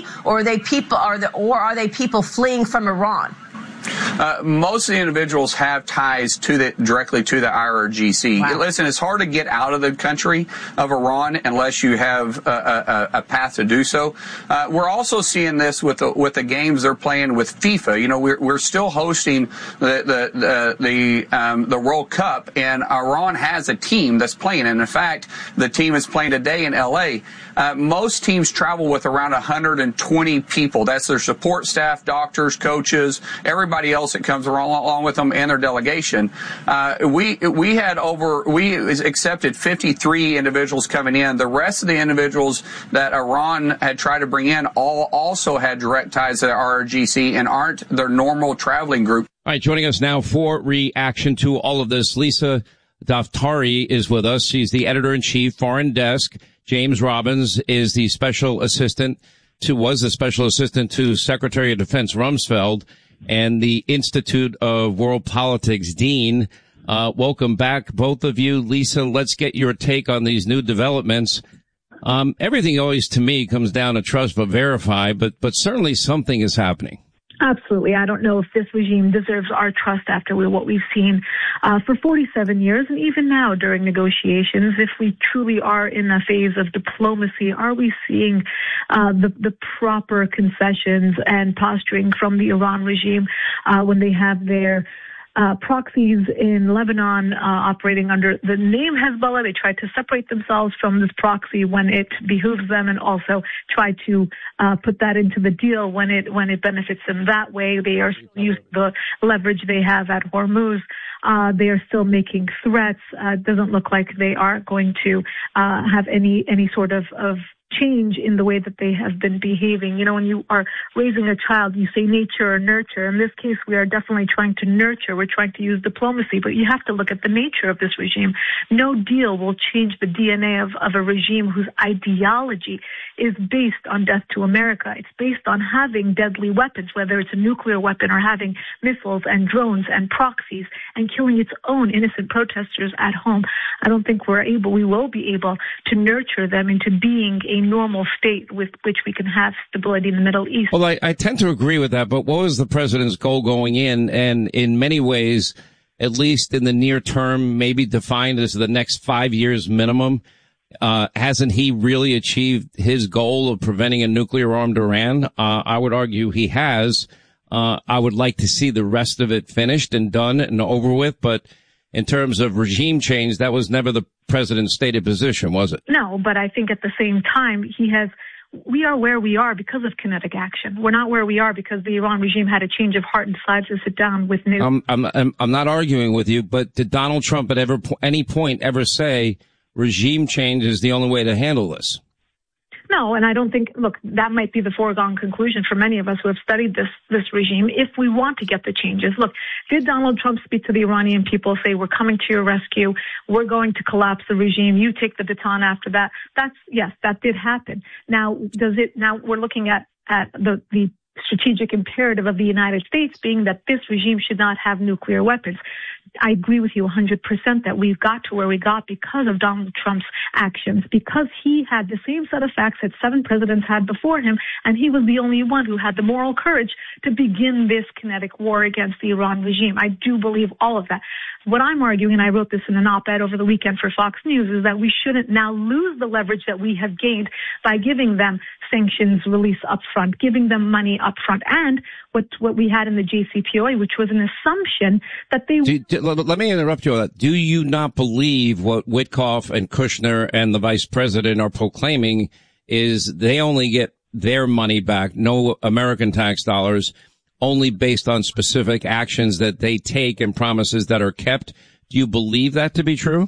family, or are they people fleeing from Iran? Most of the individuals have ties directly to the IRGC. Wow. Listen, it's hard to get out of the country of Iran unless you have a path to do so. We're also seeing this with the games they're playing with FIFA. You know, we're still hosting the World Cup, and Iran has a team that's playing. And in fact, the team is playing today in LA. Most teams travel with around 120 people. That's their support staff, doctors, coaches, everybody else that comes along with them and their delegation. We accepted 53 individuals coming in. The rest of the individuals that Iran had tried to bring in also had direct ties to the RRGC and aren't their normal traveling group. All right, joining us now for reaction to all of this, Lisa Daftari is with us. She's the editor-in-chief, Foreign Desk. James Robbins was the special assistant to Secretary of Defense Rumsfeld and the Institute of World Politics Dean. Welcome back, both of you. Lisa, let's get your take on these new developments. Everything always, to me, comes down to trust but verify, but certainly something is happening. Absolutely. I don't know if this regime deserves our trust after what we've seen for 47 years, and even now during negotiations. If we truly are in a phase of diplomacy, are we seeing the proper concessions and posturing from the Iran regime when they have their proxies in Lebanon operating under the name Hezbollah? They try to separate themselves from this proxy when it behooves them, and also try to put that into the deal when it benefits them that way. They are using the leverage they have at Hormuz. They are still making threats. It doesn't look like they are going to have any sort of change in the way that they have been behaving. You know, when you are raising a child, you say nature or nurture. In this case, we are definitely trying to nurture. We're trying to use diplomacy, but you have to look at the nature of this regime. No deal will change the DNA of a regime whose ideology is based on death to America. It's based on having deadly weapons, whether it's a nuclear weapon or having missiles and drones and proxies, and killing its own innocent protesters at home. I don't think we will be able to nurture them into being a normal state with which we can have stability in the Middle East. Well, I tend to agree with that, but what was the president's goal going in? And in many ways, at least in the near term, maybe defined as the next 5 years minimum, hasn't he really achieved his goal of preventing a nuclear-armed Iran? I would argue he has. I would like to see the rest of it finished and done and over with, but in terms of regime change, that was never the president's stated position, was it? No, but I think at the same time, we are where we are because of kinetic action. We're not where we are because the Iran regime had a change of heart and decided to sit down with new. I'm not arguing with you, but did Donald Trump at any point ever say regime change is the only way to handle this? No, and I don't think, look, that might be the foregone conclusion for many of us who have studied this regime if we want to get the changes. Look, did Donald Trump speak to the Iranian people, say, we're coming to your rescue, we're going to collapse the regime, you take the baton after that? Yes, that did happen. Now, we're looking at the strategic imperative of the United States being that this regime should not have nuclear weapons. I agree with you 100% that we've got to where we got because of Donald Trump's actions, because he had the same set of facts that 7 presidents had before him, and he was the only one who had the moral courage to begin this kinetic war against the Iran regime. I do believe all of that. What I'm arguing, and I wrote this in an op-ed over the weekend for Fox News, is that we shouldn't now lose the leverage that we have gained by giving them sanctions release up front, giving them money up front, and what we had in the JCPOA, which was an assumption that they... Let me interrupt you on that. Do you not believe what Witkoff and Kushner and the vice president are proclaiming is they only get their money back, no American tax dollars, only based on specific actions that they take and promises that are kept? Do you believe that to be true?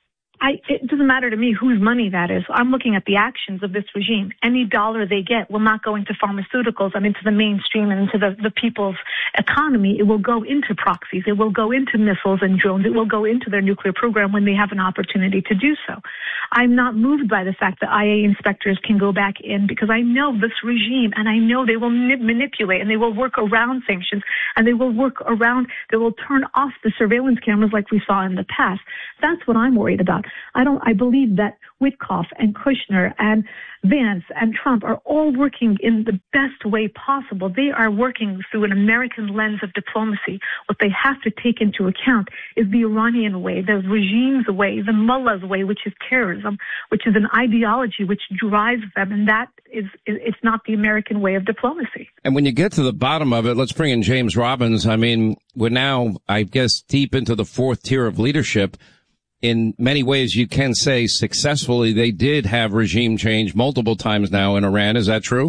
It doesn't matter to me whose money that is. I'm looking at the actions of this regime. Any dollar they get will not go into pharmaceuticals and into the mainstream and into the people's economy. It will go into proxies. It will go into missiles and drones. It will go into their nuclear program when they have an opportunity to do so. I'm not moved by the fact that IA inspectors can go back in because I know this regime and I know they will manipulate and they will work around sanctions and they will turn off the surveillance cameras like we saw in the past. That's what I'm worried about. I believe that Witkoff and Kushner and Vance and Trump are all working in the best way possible. They are working through an American lens of diplomacy. What they have to take into account is the Iranian way, the regime's way, the mullah's way, which is terrorism, which is an ideology which drives them, and that is, it's not the American way of diplomacy. And when you get to the bottom of it, let's bring in James Robbins. I mean, we're now, I guess, deep into the fourth tier of leadership. In many ways, you can say successfully they did have regime change multiple times now in Iran. Is that true?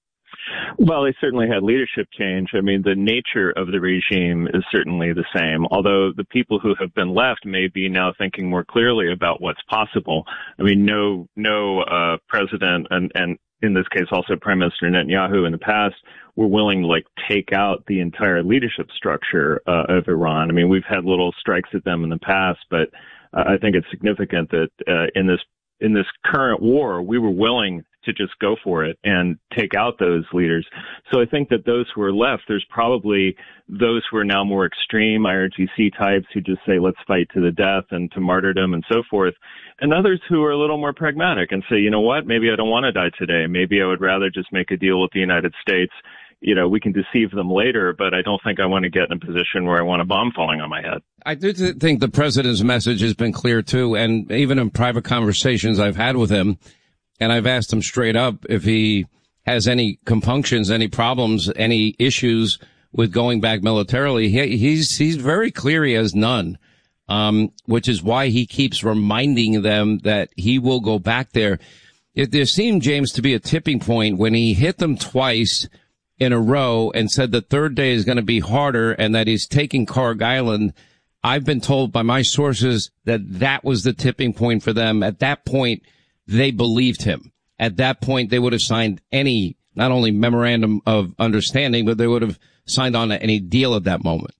Well, they certainly had leadership change. I mean, the nature of the regime is certainly the same, although the people who have been left may be now thinking more clearly about what's possible. I mean, no president and in this case also Prime Minister Netanyahu in the past were willing to take out the entire leadership structure of Iran. I mean, we've had little strikes at them in the past, but I think it's significant that in this current war, we were willing to just go for it and take out those leaders. So I think that those who are left, there's probably those who are now more extreme IRGC types who just say, let's fight to the death and to martyrdom and so forth. And others who are a little more pragmatic and say, you know what, maybe I don't want to die today. Maybe I would rather just make a deal with the United States. You know, we can deceive them later, but I don't think I want to get in a position where I want a bomb falling on my head. I do think the president's message has been clear, too. And even in private conversations I've had with him, and I've asked him straight up if he has any compunctions, any problems, any issues with going back militarily. He's very clear he has none, which is why he keeps reminding them that he will go back there. There seemed, James, to be a tipping point when he hit them twice in a row and said the third day is going to be harder and that he's taking Karg Island. I've been told by my sources that that was the tipping point for them. At that point, they believed him. At that point, they would have signed any, not only memorandum of understanding, but they would have signed on to any deal at that moment.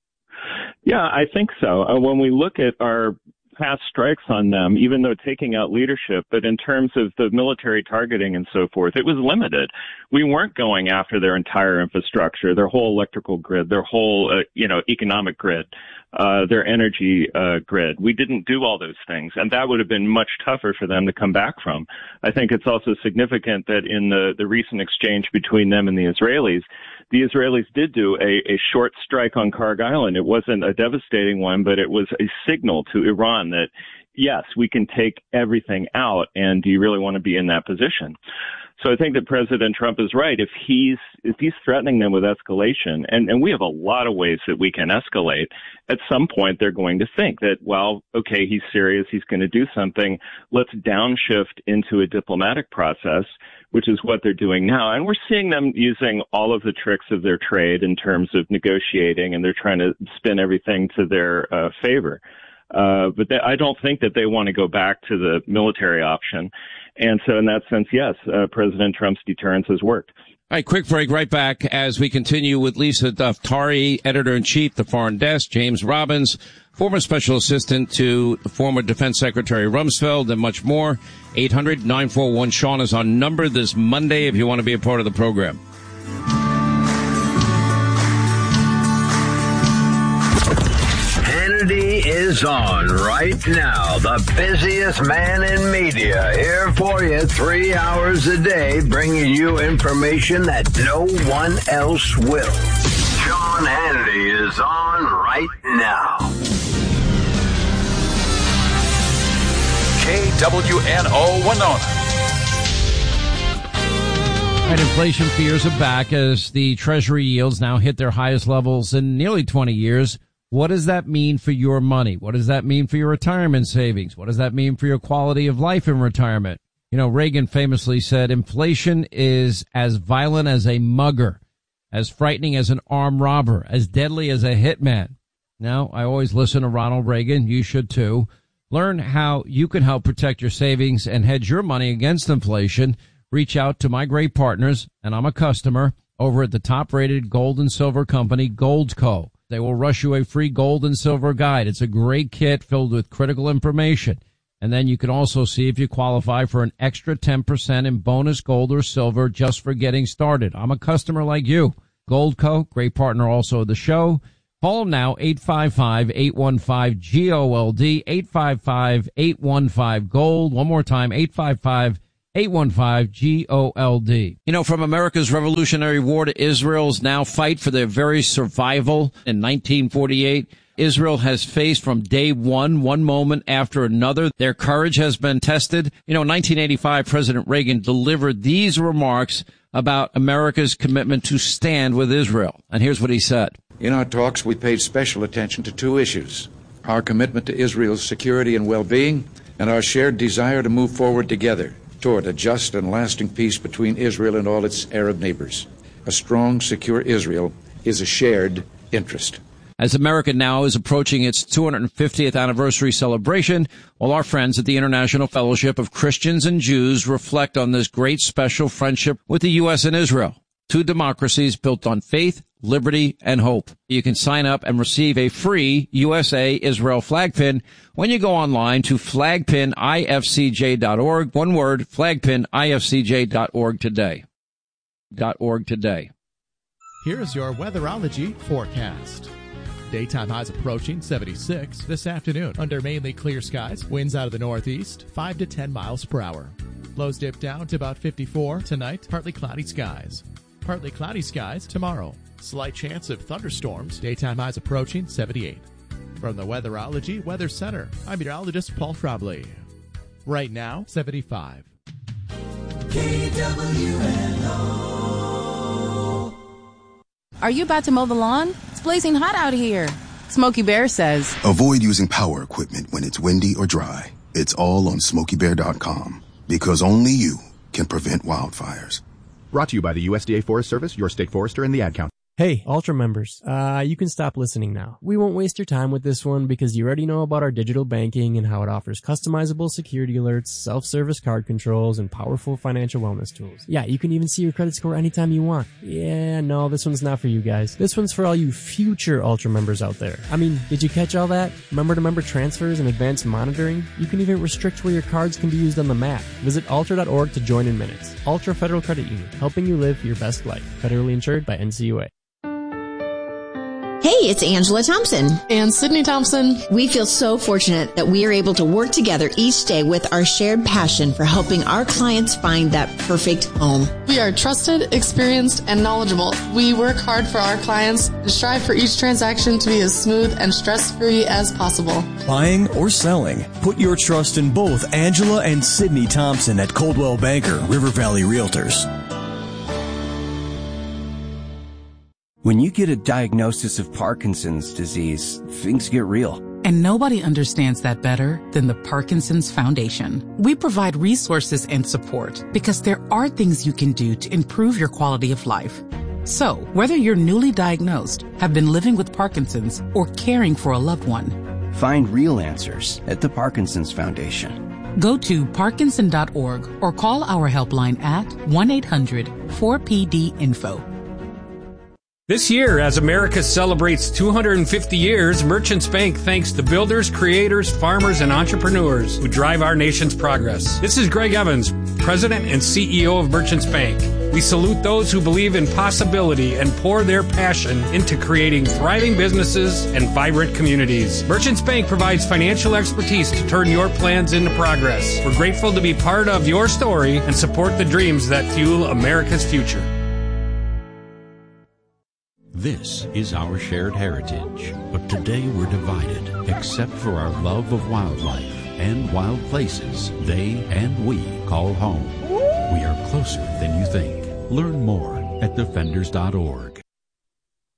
Yeah, I think so. When we look at our past strikes on them, even though taking out leadership, but in terms of the military targeting and so forth, it was limited. We weren't going after their entire infrastructure, their whole electrical grid, their whole, economic grid, their energy grid. We didn't do all those things, and that would have been much tougher for them to come back from. I think it's also significant that in the recent exchange between them and the Israelis did do a short strike on Karg Island. It wasn't a devastating one, but it was a signal to Iran that, yes, we can take everything out, and do you really want to be in that position? So I think that President Trump is right. If he's threatening them with escalation, and we have a lot of ways that we can escalate, at some point they're going to think that, well, okay, he's serious, he's going to do something, let's downshift into a diplomatic process, which is what they're doing now. And we're seeing them using all of the tricks of their trade in terms of negotiating, and they're trying to spin everything to their favor. But I don't think that they want to go back to the military option. And so in that sense, yes, President Trump's deterrence has worked. All right, quick break, right back as we continue with Lisa Daftari, editor-in-chief, the Foreign Desk, James Robbins, former special assistant to former Defense Secretary Rumsfeld, and much more. 800-941-SEAN is our number this Monday if you want to be a part of the program. Hannity is on right now. The busiest man in media. Here for you 3 hours a day, bringing you information that no one else will. Sean Hannity is on right now. KWNO Winona. Right, inflation fears are back as the Treasury yields now hit their highest levels in nearly 20 years. What does that mean for your money? What does that mean for your retirement savings? What does that mean for your quality of life in retirement? You know, Reagan famously said, inflation is as violent as a mugger, as frightening as an armed robber, as deadly as a hitman. Now, I always listen to Ronald Reagan. You should too. Learn how you can help protect your savings and hedge your money against inflation. Reach out to my great partners, and I'm a customer, over at the top-rated gold and silver company, Goldco. They will rush you a free gold and silver guide. It's a great kit filled with critical information. And then you can also see if you qualify for an extra 10% in bonus gold or silver just for getting started. I'm a customer like you. Goldco, great partner also of the show. Call them now, 855-815-GOLD, 855-815-GOLD. One more time, 855-815-GOLD. You know, from America's Revolutionary War to Israel's now fight for their very survival in 1948, Israel has faced from day one moment after another. Their courage has been tested. You know, in 1985, President Reagan delivered these remarks about America's commitment to stand with Israel. And here's what he said. In our talks, we paid special attention to two issues: our commitment to Israel's security and well-being, and our shared desire to move forward together toward a just and lasting peace between Israel and all its Arab neighbors. A strong, secure Israel is a shared interest. As America now is approaching its 250th anniversary celebration, while our friends at the International Fellowship of Christians and Jews reflect on this great special friendship with the U.S. and Israel, two democracies built on faith, liberty, and hope. You can sign up and receive a free USA Israel flag pin when you go online to flagpinifcj.org. One word, flagpinifcj.org today. .org today. Here's your weatherology forecast. Daytime highs approaching 76 this afternoon under mainly clear skies. Winds out of the northeast, 5 to 10 miles per hour. Lows dip down to about 54 tonight. Partly cloudy skies. Partly cloudy skies tomorrow. Slight chance of thunderstorms. Daytime highs approaching 78. From the Weatherology Weather Center, I'm meteorologist Paul Schraubly. Right now, 75. KWNO. Are you about to mow the lawn? It's blazing hot out here. Smokey Bear says, avoid using power equipment when it's windy or dry. It's all on SmokeyBear.com, because only you can prevent wildfires. Brought to you by the USDA Forest Service, your state forester, and the Ad Council. Hey, Ultra members, you can stop listening now. We won't waste your time with this one because you already know about our digital banking and how it offers customizable security alerts, self-service card controls, and powerful financial wellness tools. Yeah, you can even see your credit score anytime you want. Yeah, no, this one's not for you guys. This one's for all you future Ultra members out there. I mean, did you catch all that? Member-to-member transfers and advanced monitoring? You can even restrict where your cards can be used on the map. Visit Ultra.org to join in minutes. Ultra Federal Credit Union, helping you live your best life. Federally insured by NCUA. Hey, it's Angela Thompson. And Sydney Thompson. We feel so fortunate that we are able to work together each day with our shared passion for helping our clients find that perfect home. We are trusted, experienced, and knowledgeable. We work hard for our clients and strive for each transaction to be as smooth and stress-free as possible. Buying or selling, put your trust in both Angela and Sydney Thompson at Coldwell Banker, River Valley Realtors. When you get a diagnosis of Parkinson's disease, things get real. And nobody understands that better than the Parkinson's Foundation. We provide resources and support because there are things you can do to improve your quality of life. So, whether you're newly diagnosed, have been living with Parkinson's, or caring for a loved one, find real answers at the Parkinson's Foundation. Go to parkinson.org or call our helpline at 1-800-4PD-INFO. This year, as America celebrates 250 years, Merchants Bank thanks the builders, creators, farmers, and entrepreneurs who drive our nation's progress. This is Greg Evans, President and CEO of Merchants Bank. We salute those who believe in possibility and pour their passion into creating thriving businesses and vibrant communities. Merchants Bank provides financial expertise to turn your plans into progress. We're grateful to be part of your story and support the dreams that fuel America's future. This is our shared heritage, but today we're divided, except for our love of wildlife and wild places they and we call home. We are closer than you think. Learn more at defenders.org.